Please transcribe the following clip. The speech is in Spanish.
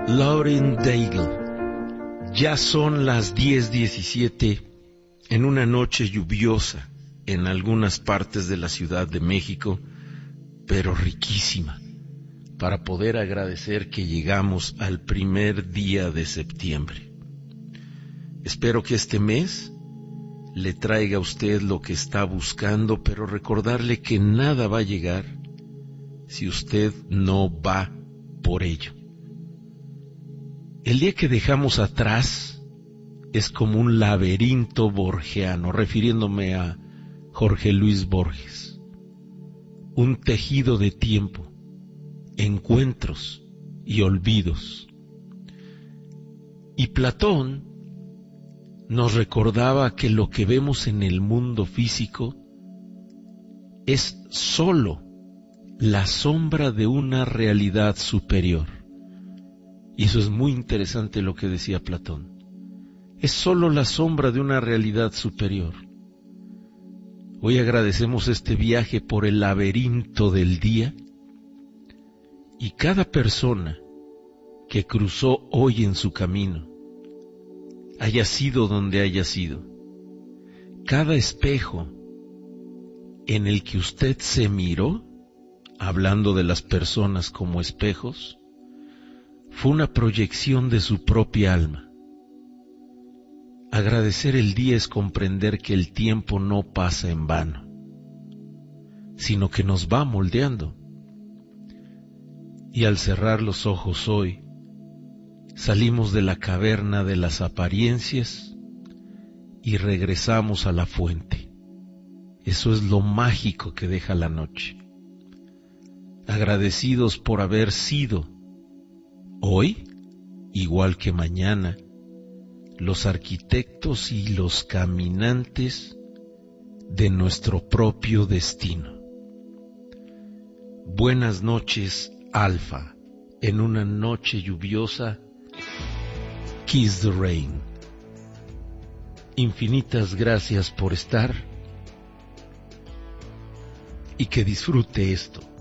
Lauren Daigle. Ya son las 10:17 en una noche lluviosa en algunas partes de la Ciudad de México, pero riquísima, para poder agradecer que llegamos al primer día de septiembre. Espero que este mes le traiga a usted lo que está buscando, pero recordarle que nada va a llegar si usted no va por ello. El día que dejamos atrás es como un laberinto borgiano, refiriéndome a Jorge Luis Borges. Un tejido de tiempo, encuentros y olvidos. Y Platón nos recordaba que lo que vemos en el mundo físico es sólo la sombra de una realidad superior. Y eso es muy interesante lo que decía Platón. Es sólo la sombra de una realidad superior. Hoy agradecemos este viaje por el laberinto del día, y cada persona que cruzó hoy en su camino, haya sido donde haya sido, cada espejo en el que usted se miró, hablando de las personas como espejos, fue una proyección de su propia alma. Agradecer el día es comprender que el tiempo no pasa en vano, sino que nos va moldeando. Y al cerrar los ojos hoy, salimos de la caverna de las apariencias y regresamos a la fuente. Eso es lo mágico que deja la noche. Agradecidos por haber sido hoy, igual que mañana, los arquitectos y los caminantes de nuestro propio destino. Buenas noches, Alfa, en una noche lluviosa. Kiss the Rain. Infinitas gracias por estar y que disfrute esto.